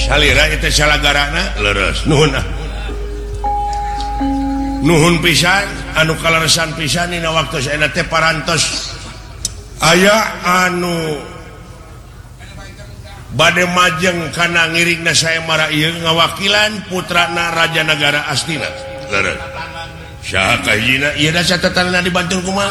salira itu salagarana leres nuhun pisan anu kaleresan pisan dina waktu saena teh parantos aya anu bade majeng kana ngiringna sayembara ieu ngawakilan putrana raja negara Astina leres saha kahijina ieu da catatanna dibantu kumaha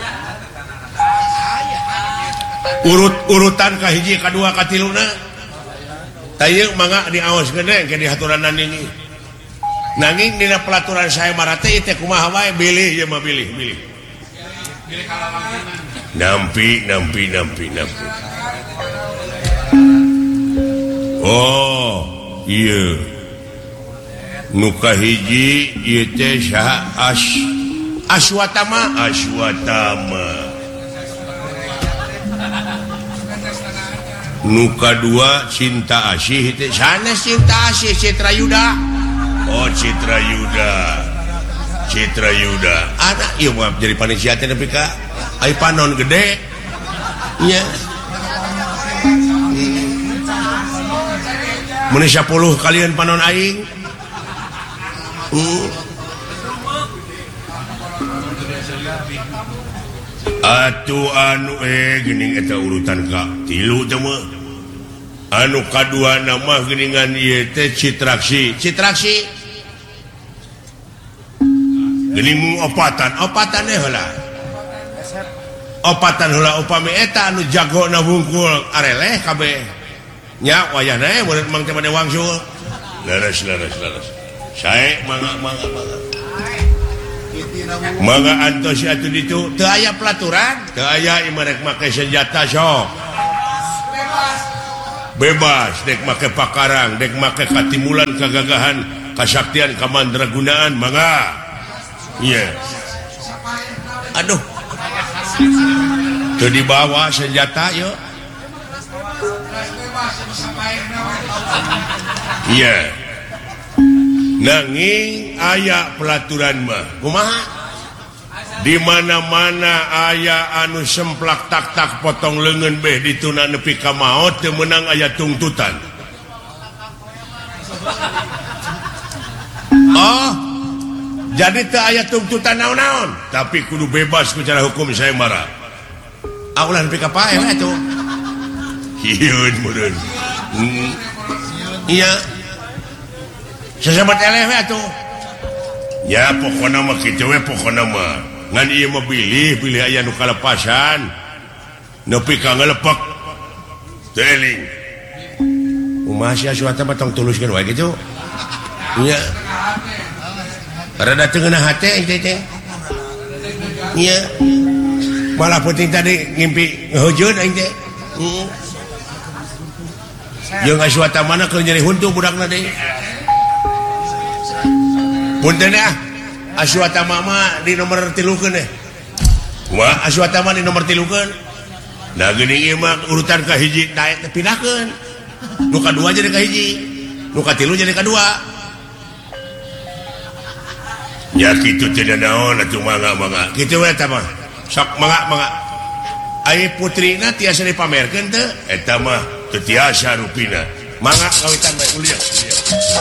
urutan kahiji kadua katiluna tayeu mangga diaos gede ke dihaturanna ini nanging dina pelaturan sayembara teh teh kumaha wae bilih ye mah bilih nampi oh iya nu kahiji ieu teh saha Aswatama nu kadua Cinta Asih teh sanes Cinta Asih Citrayuda oh Citrayuda anak ieu mah jadi panitia teh nepi ka ai panon gede nya mun 10 kalian panon aing atuh anu geuning eta urutan ka 3 teh mah anu kadua nama geuningan ieu teh Citraksi geuning opatan heula upami eta anu jagona wungkul areleh kabeh nya wayahna murid mang teh bade wangsul leres sae mangga antos atuh ditu teu aya pelaturan teu aya imarek make senjata sok bebas dek make pakarang dek make katimulan kagagahan kasaktian kamandragunaan mangga iya aduh teu dibawa senjata yuk iya nanging aya pelaturan mah kumaha di mana-mana aya anu semplak tak potong leungeun beh dituna nepi ka maot teu meunang aya tungtutan oh jadi teu aya tungtutan naon-naon tapi kudu bebas ku cara hukum sayembara aulah nepi ka pae we atuh hieun meureun iya sasabat eleh we atuh ya pokona mah kitu we pokona mah ngan ieu mah pilih aya nu kalepasan nepi ka ngalepek teling kumaha sia Aswata mah tong tuluskeun wae kitu nya rada teu ngeunah hate teh nya malah penting tadi ngimpi ngeujeun aing teh jeung Aswata mana keur nyeri huntu budakna deui punten ya Aswata mama di nomor 3 keun wah Aswata mah di nomor 3 keun nah geuning ieu mah urutan ka hiji naik pindahkeun nu kadua jadi ka hiji nu katilu jadi kadua ya kitu teh naon atuh mangga kitu we eta mah sok mangga ai putrina tiasa dipamerkeun teu eta mah teu tiasa rupina mangga kawitan bae kuliah